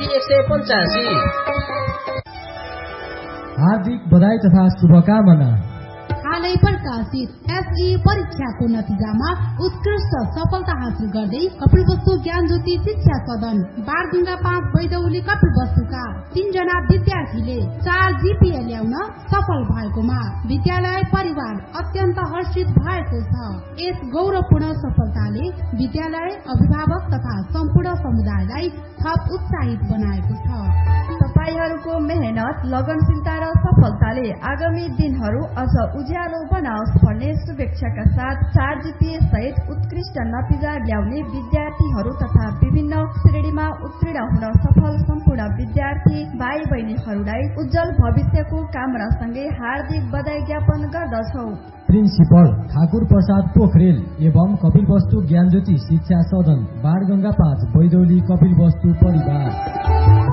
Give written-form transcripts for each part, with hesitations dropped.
185। हार्दिक बधाई तथा शुभकामना। हालै प्रकाशित एसई परीक्षाको नतिजामा उत्कृष्ट सफलता हासिल गर्दै कपिलवस्तु ज्ञान ज्योति शिक्षा सदन बारडुङ्गा 5 बैदौली कपिलवस्तुका 3 जना विद्यार्थीले 4 जीपीए ल्याउन सफल भएकोमा विद्यालय परिवार अत्यन्त हर्षित भएको छ। यस गौरवपूर्ण सफलताले विद्यालय अभिभावक तथा सम्पूर्ण समुदायलाई थप उत्साहित बनाएको छ। तपाईहरूको मेहनत, लगनशीलता र सफलताले आगामी दिनहरू अझ उज्यालो बनाओस् भन्ने शुभेच्छाका साथ 4 जीपीए सहित उत्कृष्ट नतिजा ल्याउने विद्यार्थीहरू तथा विभिन्न श्रेणीमा उत्तीर्ण हुन सफल सम्पूर्ण विद्यार्थी भाइ बहिनीहरूलाई उज्जवल भविष्यको कामनासँगै हार्दिक बधाई ज्ञापन गर्दछौ। प्रिन्सिपल ठाकुर प्रसाद पोखरेल एवं कपिलवस्तु ज्ञान ज्योति शिक्षा सदन बाणगंगा 5 बैदौली कपिलवस्तु परिवार।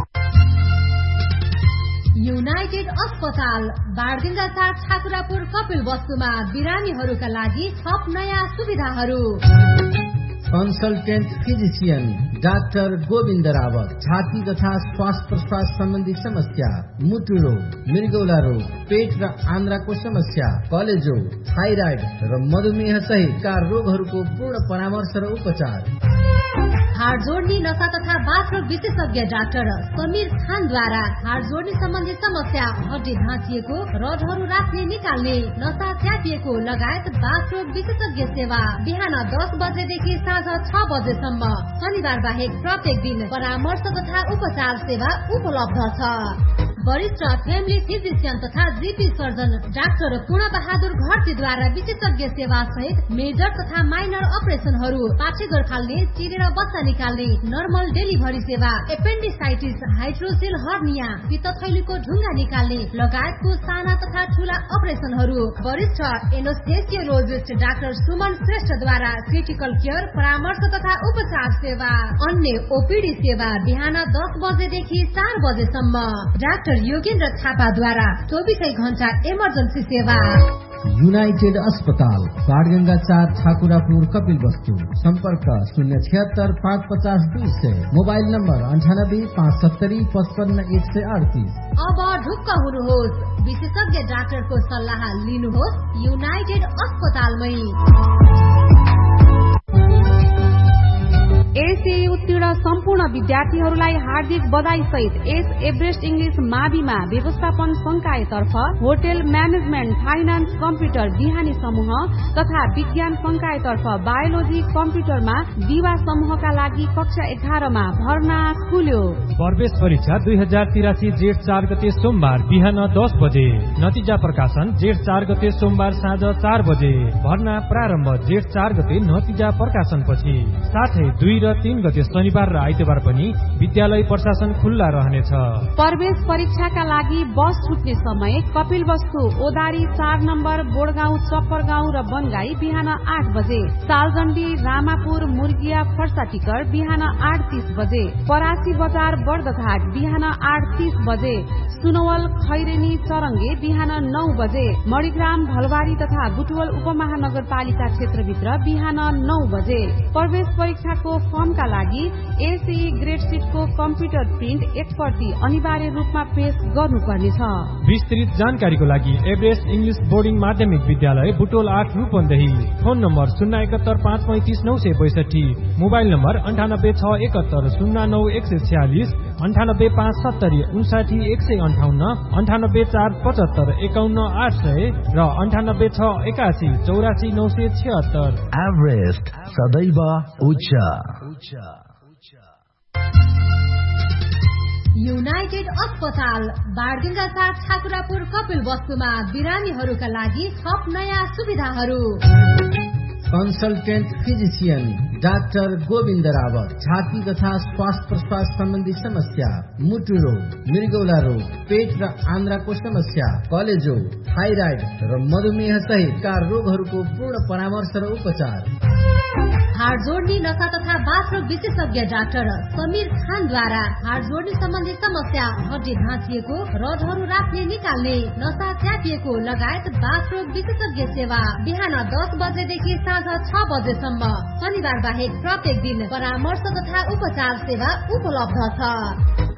युनाइटेड अस्पताल बाणगंगा 4 ठाकुरापुर कपिलवस्तुमा बिरामीहरूका लागि थप नयाँ सुविधाहरू। Consultant physician doctor Govind Rawat, छाती तथा श्वास प्रश्वास सम्बन्धी समस्या, मुटु रोग, मृगौला रोग, पेट र आन्द्राको समस्या, कलेजो, थाइराइड र मधुमेह सहितका रोगहरूको पूर्ण परामर्श र उपचार। हाड जोड्ने नशा तथा बाथरोग विशेषज्ञ डाक्टर समीर खानद्वारा हाड जोड्ने सम्बन्धी समस्या, हड्डी भाँचिएको, रडहरू राख्ने निकाल्ने, नशा च्यापिएको लगायत बाथरोग विशेषज्ञ सेवा बिहान 10 बजेदेखि साँझ 6 बजेसम्म। शनिबार बाहेक प्रत्येक दिन परामर्श तथा उपचार सेवा उपलब्ध छ। वरिष्ठ फ्यामिली फिजिशियन तथा जीपी सर्जन डाक्टर पूर्ण बहादुर घरतीद्वारा विशेषज्ञ सेवा सहित मेजर तथा माइनर अपरेसनहरू, पाठेघर फाल्ने, चिरेर बच्चा निकाल्ने, नर्मल डेलिभरी सेवा, एपेन्डिसाइटिस, हाइड्रोसेल हर्निया, पित्तथैलीको ढुङ्गा निकाल्ने लगायतको साना तथा ठूला अपरेसनहरू। वरिष्ठ एनेस्थेसियोलोजिस्ट डाक्टर सुमन श्रेष्ठद्वारा क्रिटिकल केयर परामर्श तथा उपचार सेवा। अन्य ओपीडी सेवा बिहान 10 बजेदेखि 4 बजेसम्म। डाक्टर योगेन्द्र थापाद्वारा 24 घण्टा इमर्जेन्सी सेवा। युनाइटेड अस्पताल बाणगंगा 4 ठाकुरापुर कपिलवस्तु। सम्पर्क 076 550 200। Mobile number 98 570 55 138। अब ढुक्क हुनुहोस्, विशेषज्ञ डाक्टरको सल्लाह लिनुहोस् युनाइटेड अस्पतालमै। एसई उत्तीर्ण सम्पूर्ण विद्यार्थीहरूलाई हार्दिक बधाई सहित एस एभरेस्ट इंग्लिश माविमा व्यवस्थापन संकायतर्फ होटल म्यानेजमेन्ट, फाइनान्स, कम्प्युटर बिहानी समूह तथा विज्ञान संकायतर्फ बायोलोजी कम्प्युटरमा दिवा समूहका लागि कक्षा 11 मा भर्ना खुल्यो। प्रवेश परीक्षा 2083 जेठ 4 गते सोमबार बिहान 10 बजे। नतिजा प्रकाशन जेठ 4 गते सोमबार साँझ 4 बजे। भर्ना प्रारम्भ जेठ 4 गते नतिजा प्रकाशनपछि। साथै 2 र 3 गते शनिबार र आइतबार पनि विद्यालय प्रशासन खुल्ला रहनेछ। प्रवेश परीक्षाका लागि बस छुट्ने समय कपिलवस्तु ओदारी 4 नम्बर, बोडगाउँ, चप्परगाउँ र बनगाई बिहान 8 बजे। सालजण्डी, रामापुर, मुर्गिया, फर्साटिकर बिहान 8:30 बजे। परासी बजार, बर्दघाट बिहान 8:30 बजे। सुनवल, खैरेनी, चरङ्गे बिहान 9 बजे। मणिग्राम, भलवारी तथा बुटवल उपमहानगरपालिका क्षेत्रभित्र बिहान 9 बजे। प्रवेश परीक्षाको फर्मका लागि एसई ग्रेड सिटको कम्प्युटर प्रिन्ट 1 प्रति अनिवार्य रूपमा पेश गर्नुपर्नेछ। विस्तृत जानकारीको लागि एभरेस्ट इंग्लिश बोर्डिङ माध्यमिक विद्यालय Butwal 8 Rupandehi. Phone number 071 535 962। Mobile number 98 671 09 146, 98 570 59 158, 98 475 51 800 र 98 681 84 976। एभरेस्ट सदैव उच्च। युनाइटेड अस्पताल बाणगंगा 4 ठाकुरापुर कपिलवस्तुमा बिरामीहरूका लागि थप नयाँ सुविधाहरू। Consultant physician doctor Govind Rawat, छाती तथा श्वास प्रश्वास सम्बन्धी समस्या, मुटु रोग, मृगौला रोग, पेट र आन्द्राको समस्या, कलेजो, थाइराइड र मधुमेह सहितका रोगहरूको पूर्ण परामर्श र उपचार। हाड जोड्ने नशा तथा बाथरोग विशेषज्ञ डाक्टर समीर खानद्वारा हाड जोड्ने सम्बन्धी समस्या, हड्डी भाँचिएको, रडहरू राख्ने निकाल्ने, नशा च्यापिएको लगायत बाथरोग विशेषज्ञ सेवा बिहान 10 बजेदेखि साँझ 6 बजेसम्म। शनिबार बाहेक प्रत्येक दिन परामर्श तथा उपचार सेवा उपलब्ध छ।